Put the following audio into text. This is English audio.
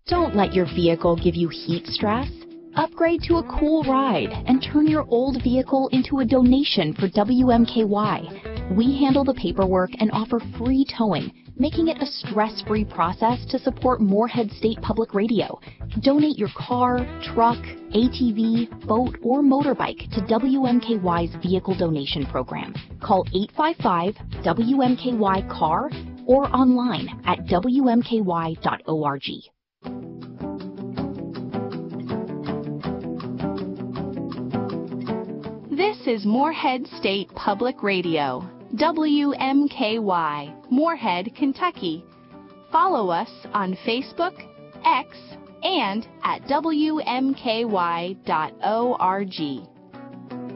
Don't let your vehicle give you heat stress. Upgrade to a cool ride and turn your old vehicle into a donation for WMKY. We handle the paperwork and offer free towing, making it a stress-free process to support Moorhead State Public Radio. Donate your car, truck, ATV, boat, or motorbike to WMKY's Vehicle Donation Program. Call 855-WMKY-CAR or online at WMKY.org. This is Moorhead State Public Radio, WMKY, Moorhead, Kentucky. Follow us on Facebook, X, and at WMKY.org.